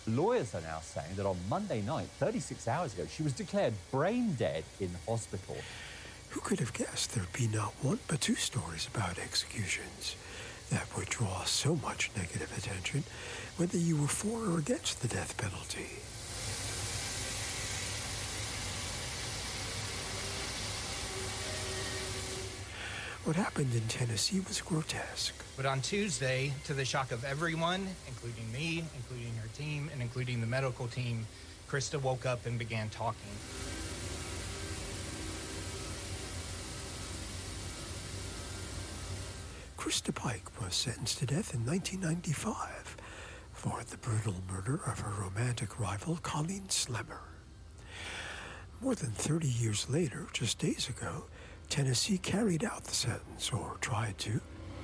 Lawyers are now saying that on Monday night, 36 hours ago, she was declared brain dead in hospital. Who could have guessed there'd be not one but two stories about executions that would draw so much negative attention, whether you were for or against the death penalty? What happened in Tennessee was grotesque. But on Tuesday, to the shock of everyone, including me, including her team, and including the medical team, Krista woke up and began talking. Krista Pike was sentenced to death in 1995 for the brutal murder of her romantic rival, Colleen Slemmer. More than 30 years later, just days ago, Tennessee carried out the sentence, or tried to.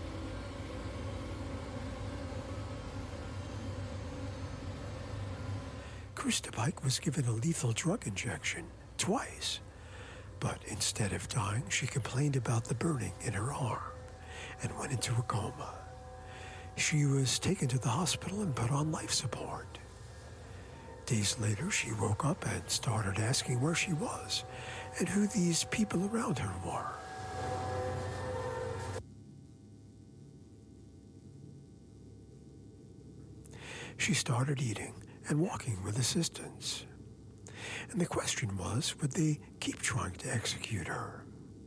Krista Pike was given a lethal drug injection twice, but instead of dying, she complained about the burning in her arm and went into a coma. She was taken to the hospital and put on life support. Days later, she woke up and started asking where she was and who these people around her were. She started eating and walking with assistance. And the question was, would they keep trying to execute her?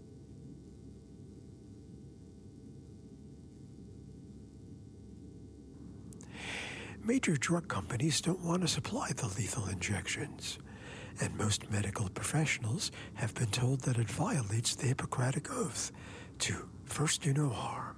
Major drug companies don't want to supply the lethal injections, and most medical professionals have been told that it violates the Hippocratic Oath to first do no harm.